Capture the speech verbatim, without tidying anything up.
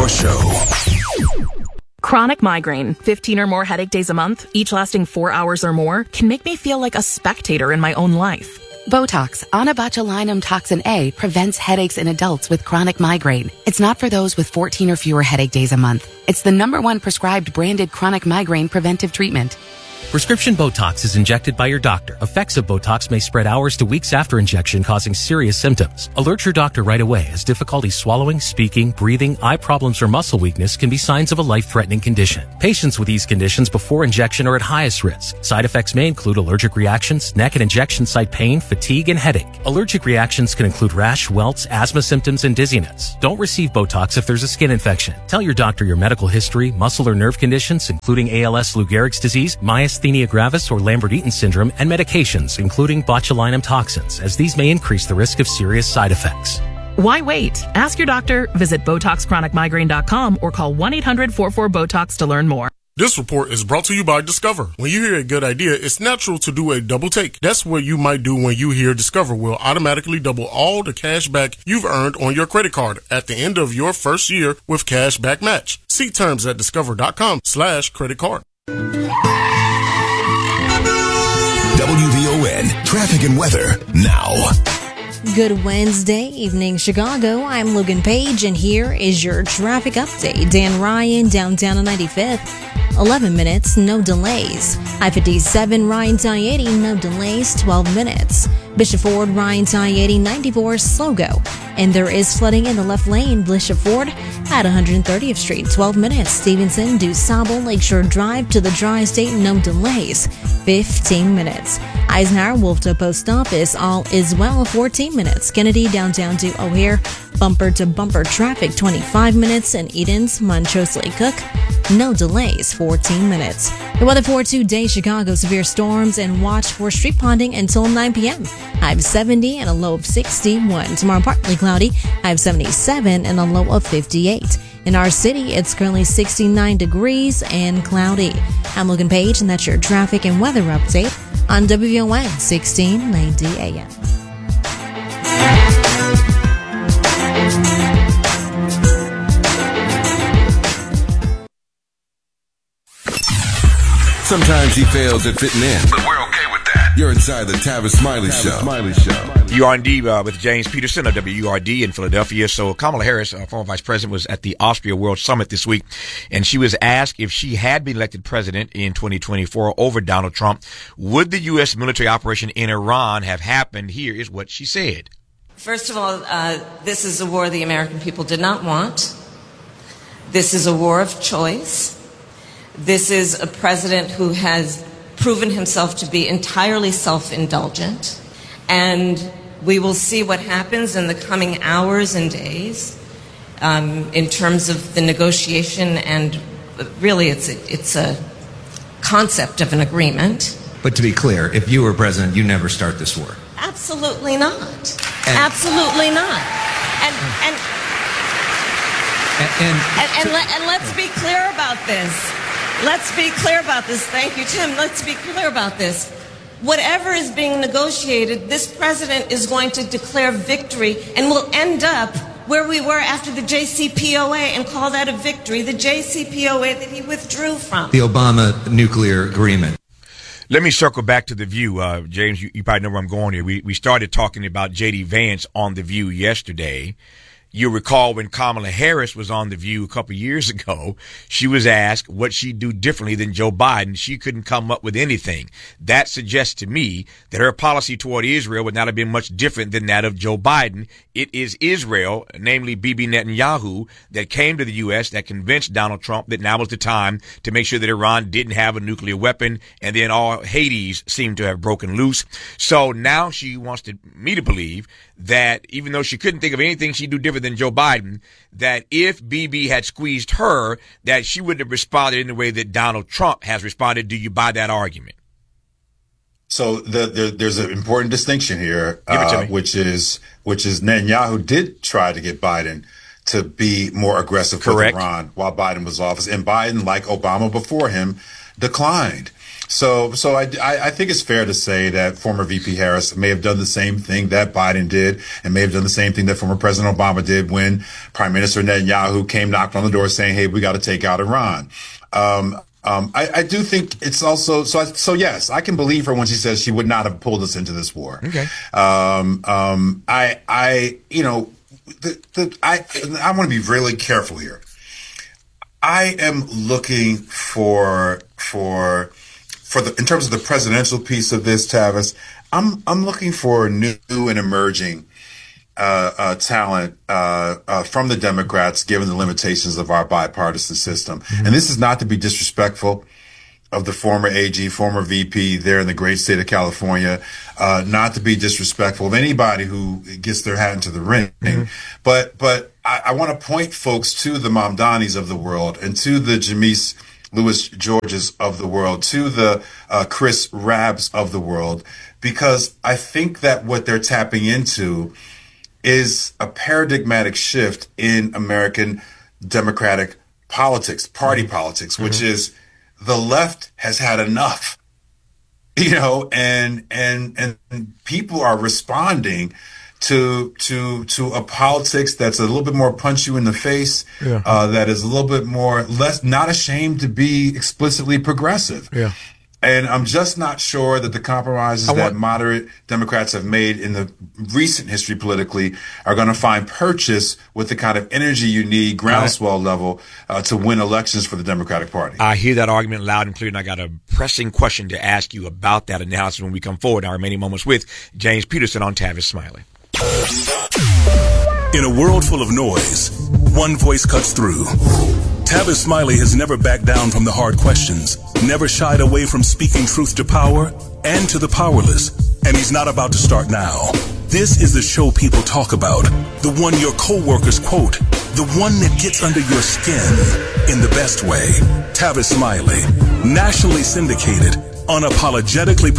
Show. Chronic migraine, fifteen or more headache days a month, each lasting four hours or more, can make me feel like a spectator in my own life. Botox, onabotulinum toxin A, prevents headaches in adults with chronic migraine. It's not for those with fourteen or fewer headache days a month. It's the number one prescribed branded chronic migraine preventive treatment. Prescription Botox is injected by your doctor. Effects of Botox may spread hours to weeks after injection, causing serious symptoms. Alert your doctor right away, as difficulty swallowing, speaking, breathing, eye problems, or muscle weakness can be signs of a life-threatening condition. Patients with these conditions before injection are at highest risk. Side effects may include allergic reactions, neck and injection site pain, fatigue, and headache. Allergic reactions can include rash, welts, asthma symptoms, and dizziness. Don't receive Botox if there's a skin infection. Tell your doctor your medical history, muscle or nerve conditions, including A L S, Lou Gehrig's disease, myasthenia gravis or Lambert-Eaton syndrome, and medications, including botulinum toxins, as these may increase the risk of serious side effects. Why wait? Ask your doctor, visit Botox Chronic Migraine dot com, or call one eight hundred four four BOTOX to learn more. This report is brought to you by Discover. When you hear a good idea, it's natural to do a double take. That's what you might do when you hear Discover will automatically double all the cash back you've earned on your credit card at the end of your first year with Cash Back Match. See terms at discover.com slash credit card. W V O N Traffic and Weather now. Good Wednesday evening, Chicago. I'm Logan Page, and here is your traffic update. Dan Ryan, downtown on ninety-fifth. eleven minutes, no delays. I fifty-seven, Ryan to I eighty, no delays, twelve minutes. Bishop Ford, Ryan to I eighty, ninety-four, slow go. And there is flooding in the left lane, Bishop Ford at one hundred thirtieth Street, twelve minutes. Stevenson, DuSable, Lakeshore Drive to the Tri-State, no delays, fifteen minutes. Eisenhower, Wolfto Post Office, all is well, fourteen minutes. Kennedy, downtown to O'Hare, bumper to bumper traffic, twenty-five minutes. And Edens, Montrose Cook, no delays, fourteen minutes. The weather for today, Chicago, severe storms and watch for street ponding until nine p.m. High of seventy and a low of sixty-one. Tomorrow, partly cloudy, high of seventy-seven and a low of fifty-eight. In our city, it's currently sixty-nine degrees and cloudy. I'm Logan Page, and that's your traffic and weather update on W V O N sixteen ninety A M. Sometimes he fails at fitting in, but we're okay with that. You're inside the Tavis Smiley Tavis Show. Smiley Show. U R D uh, with James Peterson of W R D in Philadelphia. So Kamala Harris, uh, former vice president, was at the Austria World Summit this week, and she was asked if she had been elected president in twenty twenty-four over Donald Trump, would the U S military operation in Iran have happened? Here is what she said. First of all, uh, this is a war the American people did not want. This is a war of choice. This is a president who has proven himself to be entirely self-indulgent. And we will see what happens in the coming hours and days um, in terms of the negotiation. And really, it's a, it's a concept of an agreement. But to be clear, if you were president, you never start this war. Absolutely not. And, Absolutely not. And and and, and, and, and, let, and let's be clear about this. Let's be clear about this. Thank you, Tim. Let's be clear about this. Whatever is being negotiated, this president is going to declare victory and will end up where we were after the J C P O A and call that a victory, the J C P O A that he withdrew from. The Obama nuclear agreement. Let me circle back to The View. Uh, James, you, you probably know where I'm going here. We, we started talking about J D Vance on The View yesterday. You recall when Kamala Harris was on The View a couple of years ago, she was asked what she'd do differently than Joe Biden. She couldn't come up with anything. That suggests to me that her policy toward Israel would not have been much different than that of Joe Biden. It is Israel, namely Bibi Netanyahu, that came to the U S, that convinced Donald Trump that now was the time to make sure that Iran didn't have a nuclear weapon, and then all Hades seemed to have broken loose. So now she wants to, me to believe that even though she couldn't think of anything she'd do different than Joe Biden, that if Bibi had squeezed her, that she wouldn't have responded in the way that Donald Trump has responded. Do you buy that argument? So the, the, there's an important distinction here, uh, which is which is Netanyahu did try to get Biden to be more aggressive with Iran while Biden was in office, and Biden, like Obama before him, declined. So, so I, I, I think it's fair to say that former V P Harris may have done the same thing that Biden did, and may have done the same thing that former President Obama did when Prime Minister Netanyahu came knocking on the door saying, "Hey, we got to take out Iran." Um, um, I, I do think it's also so. So yes, I can believe her when she says she would not have pulled us into this war. Okay. Um, um, I, I, you know, the, the, I, I want to be really careful here. I am looking for for. For the, in terms of the presidential piece of this, Tavis, I'm I'm looking for new and emerging uh, uh, talent uh, uh, from the Democrats, given the limitations of our bipartisan system. Mm-hmm. And this is not to be disrespectful of the former A G, former V P there in the great state of California, uh, not to be disrespectful of anybody who gets their hat into the ring. Mm-hmm. But but I, I want to point folks to the Mamdanis of the world and to the Jameis Louis Georges of the world, to the uh, Chris Rabs of the world, because I think that what they're tapping into is a paradigmatic shift in American democratic politics, party mm-hmm. politics, which mm-hmm. is the left has had enough, you know, and and and people are responding to to to a politics that's a little bit more punch you in the face, yeah. uh, that is a little bit more less not ashamed to be explicitly progressive. Yeah. And I'm just not sure that the compromises want- that moderate Democrats have made in the recent history politically are going to find purchase with the kind of energy you need, groundswell right. level, uh, to win elections for the Democratic Party. I hear that argument loud and clear, and I got a pressing question to ask you about that analysis when we come forward in our remaining moments with James Peterson on Tavis Smiley. In a world full of noise, one voice cuts through. Tavis Smiley has never backed down from the hard questions, never shied away from speaking truth to power and to the powerless, and he's not about to start now. This is the show people talk about, the one your coworkers quote, the one that gets under your skin in the best way. Tavis Smiley, nationally syndicated, unapologetically